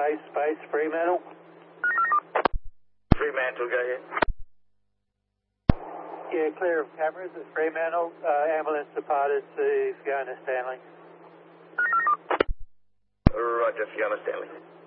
space, Fremantle. Fremantle, go ahead. Yeah, clear of cameras at Fremantle. Ambulance departed to Fiona Stanley. Roger, Fiona Stanley.